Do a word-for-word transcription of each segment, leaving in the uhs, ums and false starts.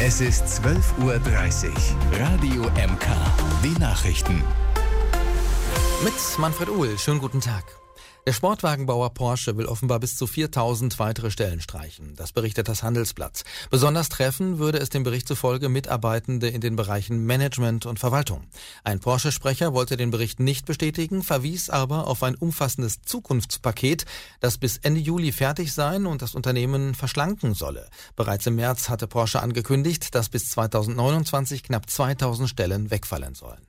Es ist zwölf Uhr dreißig. Radio M K. Die Nachrichten. Mit Manfred Uhl. Schönen guten Tag. Der Sportwagenbauer Porsche will offenbar bis zu viertausend weitere Stellen streichen. Das berichtet das Handelsblatt. Besonders treffen würde es dem Bericht zufolge Mitarbeitende in den Bereichen Management und Verwaltung. Ein Porsche-Sprecher wollte den Bericht nicht bestätigen, verwies aber auf ein umfassendes Zukunftspaket, das bis Ende Juli fertig sein und das Unternehmen verschlanken solle. Bereits im März hatte Porsche angekündigt, dass bis zweitausendneunundzwanzig knapp zweitausend Stellen wegfallen sollen.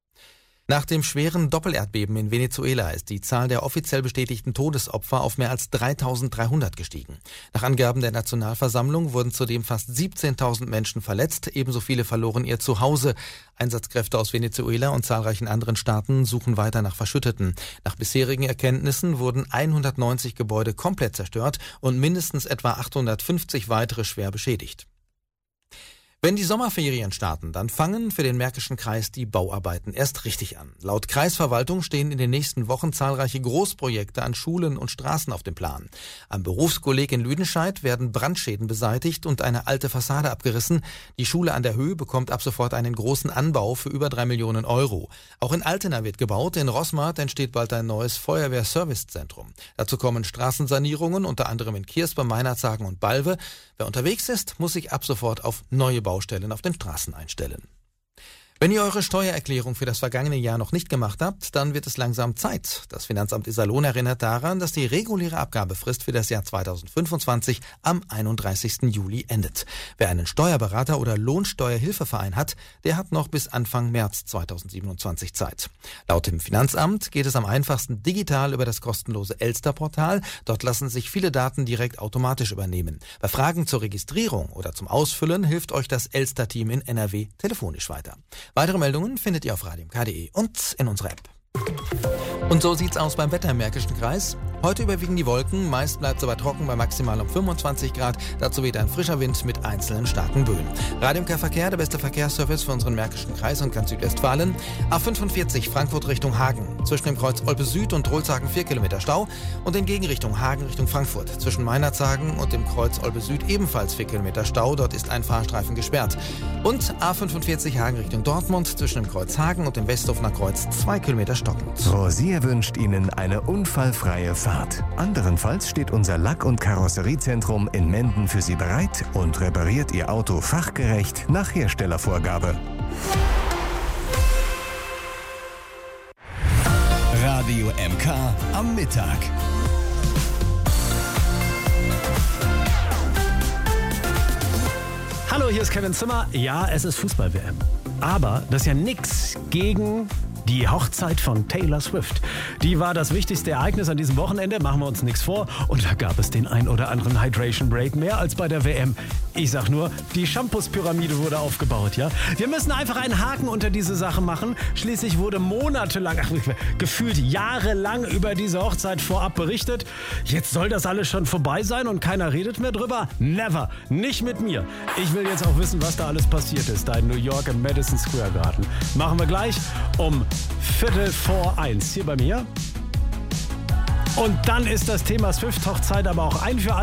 Nach dem schweren Doppelerdbeben in Venezuela ist die Zahl der offiziell bestätigten Todesopfer auf mehr als dreitausenddreihundert gestiegen. Nach Angaben der Nationalversammlung wurden zudem fast siebzehntausend Menschen verletzt, ebenso viele verloren ihr Zuhause. Einsatzkräfte aus Venezuela und zahlreichen anderen Staaten suchen weiter nach Verschütteten. Nach bisherigen Erkenntnissen wurden hundertneunzig Gebäude komplett zerstört und mindestens etwa achthundertfünfzig weitere schwer beschädigt. Wenn die Sommerferien starten, dann fangen für den Märkischen Kreis die Bauarbeiten erst richtig an. Laut Kreisverwaltung stehen in den nächsten Wochen zahlreiche Großprojekte an Schulen und Straßen auf dem Plan. Am Berufskolleg in Lüdenscheid werden Brandschäden beseitigt und eine alte Fassade abgerissen. Die Schule an der Höhe bekommt ab sofort einen großen Anbau für über drei Millionen Euro. Auch in Altena wird gebaut. In Roßmarkt entsteht bald ein neues Feuerwehr-Service-Zentrum. Dazu kommen Straßensanierungen, unter anderem in Kirspe, Meinerzhagen und Balve. Wer unterwegs ist, muss sich ab sofort auf neue Baustellen auf den Straßen einstellen. Wenn ihr eure Steuererklärung für das vergangene Jahr noch nicht gemacht habt, dann wird es langsam Zeit. Das Finanzamt Iserlohn erinnert daran, dass die reguläre Abgabefrist für das Jahr zweitausendfünfundzwanzig am einunddreißigsten Juli endet. Wer einen Steuerberater oder Lohnsteuerhilfeverein hat, der hat noch bis Anfang März zweitausendsiebenundzwanzig Zeit. Laut dem Finanzamt geht es am einfachsten digital über das kostenlose Elster-Portal. Dort lassen sich viele Daten direkt automatisch übernehmen. Bei Fragen zur Registrierung oder zum Ausfüllen hilft euch das Elster-Team in N R W telefonisch weiter. Weitere Meldungen findet ihr auf radio punkt k punkt de und in unserer App. Und so sieht's aus beim Wetter im Märkischen Kreis. Heute überwiegen die Wolken, meist bleibt es aber trocken bei maximal um fünfundzwanzig Grad. Dazu weht ein frischer Wind mit einzelnen starken Böen. Radio M K Verkehr, der beste Verkehrsservice für unseren Märkischen Kreis und ganz Südwestfalen. A fünfundvierzig Frankfurt Richtung Hagen. Zwischen dem Kreuz Olpe Süd und Rolzhagen vier Kilometer Stau. Und in Gegenrichtung Hagen Richtung Frankfurt. Zwischen Meinerzhagen und dem Kreuz Olpe Süd ebenfalls vier Kilometer Stau. Dort ist ein Fahrstreifen gesperrt. Und A fünfundvierzig Hagen Richtung Dortmund. Zwischen dem Kreuz Hagen und dem Westhofener Kreuz zwei Kilometer stockend. Rosier wünscht Ihnen eine unfallfreie Fahrt. Anderenfalls steht unser Lack- und Karosseriezentrum in Menden für Sie bereit und repariert Ihr Auto fachgerecht nach Herstellervorgabe. Radio M K am Mittag. Hallo, hier ist Kevin Zimmer. Ja, es ist Fußball-W M. Aber das ist ja nix gegen die Hochzeit von Taylor Swift. Die war das wichtigste Ereignis an diesem Wochenende, machen wir uns nichts vor. Und da gab es den ein oder anderen Hydration Break, mehr als bei der W M. Ich sag nur, die Shampoos-Pyramide wurde aufgebaut, ja. Wir müssen einfach einen Haken unter diese Sache machen. Schließlich wurde monatelang, ach, gefühlt jahrelang über diese Hochzeit vorab berichtet. Jetzt soll das alles schon vorbei sein und keiner redet mehr drüber? Never. Nicht mit mir. Ich will jetzt auch wissen, was da alles passiert ist, da in New York im Madison Square Garden. Machen wir gleich um Viertel vor eins hier bei mir. Und dann ist das Thema Swift-Hochzeit aber auch ein für alle